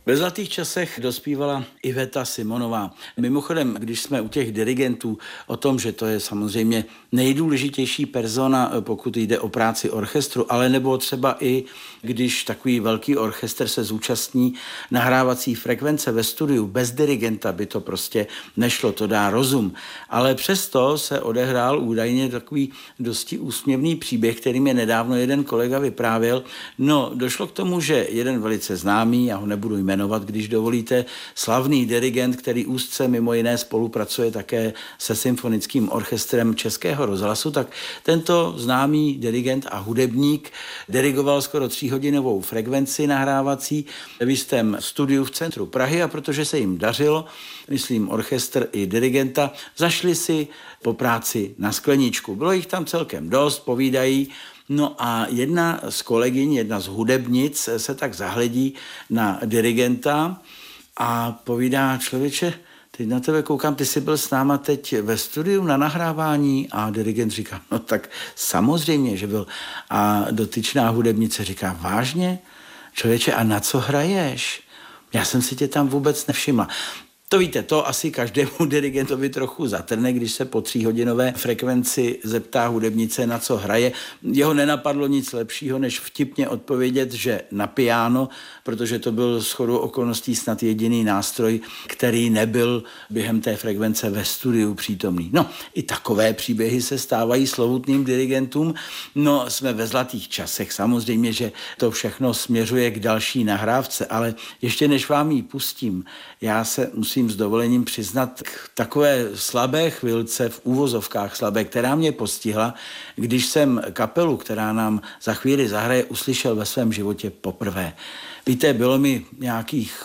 Ve zlatých časech dospívala Iveta Simonová. Mimochodem, když jsme u těch dirigentů o tom, že to je samozřejmě nejdůležitější persona, pokud jde o práci orchestru, ale nebo třeba i když takový velký orchestr se zúčastní nahrávací frekvence ve studiu, bez dirigenta by to prostě nešlo, to dá rozum. Ale přesto se odehrál údajně takový dosti úsměvný příběh, který mi nedávno jeden kolega vyprávěl. No, došlo k tomu, že jeden velice známý, já ho nebudu jmenovat, když dovolíte, slavný dirigent, který úzce mimo jiné spolupracuje také se symfonickým orchestrem Českého rozhlasu, tak tento známý dirigent a hudebník dirigoval skoro 3hodinovou frekvenci nahrávací v jistém studiu v centru Prahy a protože se jim dařilo, myslím orchestr i dirigenta, zašli si po práci na skleničku. Bylo jich tam celkem dost, povídají. No a jedna z kolegyň, jedna z hudebnic se tak zahledí na dirigenta a povídá: člověče, teď na tebe koukám, ty jsi byl s náma teď ve studiu na nahrávání? A dirigent říká: no tak samozřejmě, že byl. A dotyčná hudebnice říká: vážně? Člověče, a na co hraješ? Já jsem si tě tam vůbec nevšimla. To víte, to asi každému dirigentovi trochu zatrne, když se po 3hodinové frekvenci zeptá hudebnice, na co hraje. Jeho nenapadlo nic lepšího, než vtipně odpovědět, že na piano, protože to byl shodou okolností snad jediný nástroj, který nebyl během té frekvence ve studiu přítomný. No, i takové příběhy se stávají slovutným dirigentům. No, jsme ve zlatých časech, samozřejmě, že to všechno směřuje k další nahrávce, ale ještě než vám ji pustím, já se musím s dovolením přiznat k takové slabé chvilce, v úvozovkách slabé, která mě postihla, když jsem kapelu, která nám za chvíli zahraje, uslyšel ve svém životě poprvé. Víte, bylo mi nějakých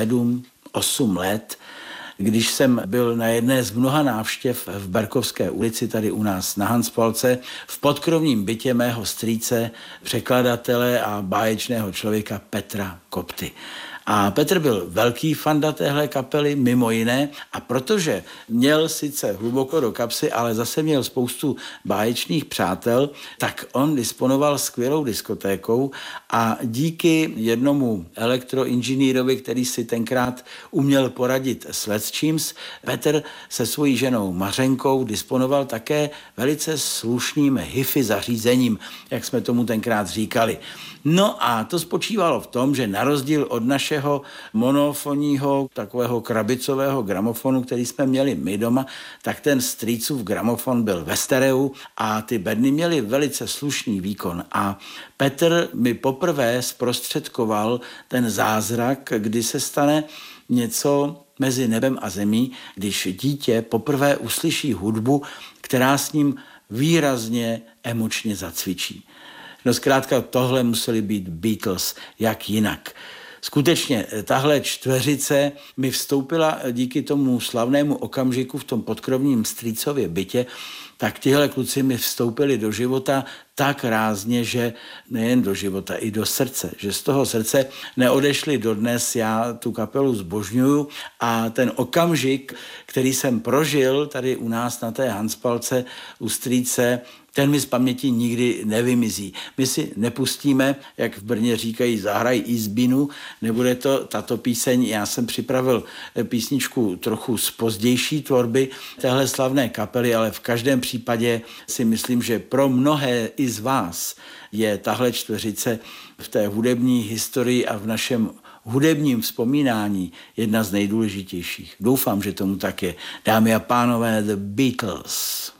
7-8 let, když jsem byl na jedné z mnoha návštěv v Berkovské ulici, tady u nás na Hanspalce, v podkrovním bytě mého strýce, překladatele a báječného člověka Petra Kopty. A Petr byl velký fanda téhle kapely, mimo jiné, a protože měl sice hluboko do kapsy, ale zase měl spoustu báječných přátel, tak on disponoval skvělou diskotékou a díky jednomu elektroinženýrovi, který si tenkrát uměl poradit s lecčíms, Petr se svojí ženou Mařenkou disponoval také velice slušným hi-fi zařízením, jak jsme tomu tenkrát říkali. No a to spočívalo v tom, že na rozdíl od našeho monofonního, takového krabicového gramofonu, který jsme měli my doma, tak ten strýcův gramofon byl ve stereu a ty bedny měly velice slušný výkon. A Petr mi poprvé zprostředkoval ten zázrak, kdy se stane něco mezi nebem a zemí, když dítě poprvé uslyší hudbu, která s ním výrazně emočně zacvičí. No zkrátka tohle museli být Beatles, jak jinak. Skutečně tahle čtveřice mi vstoupila díky tomu slavnému okamžiku v tom podkrovním strýcově bytě, tak tihle kluci mi vstoupili do života tak rázně, že nejen do života, i do srdce, že z toho srdce neodešli dodnes. Já tu kapelu zbožňuju a ten okamžik, který jsem prožil tady u nás na té Hanspalce u strýce, ten mi z paměti nikdy nevymizí. My si nepustíme, jak v Brně říkají, zahraj izbinu, nebude to tato píseň. Já jsem připravil písničku trochu z pozdější tvorby téhle slavné kapely, ale v každém případě si myslím, že pro mnohé i z vás je tahle čtveřice v té hudební historii a v našem hudebním vzpomínání jedna z nejdůležitějších. Doufám, že tomu tak je. Dámy a pánové, The Beatles.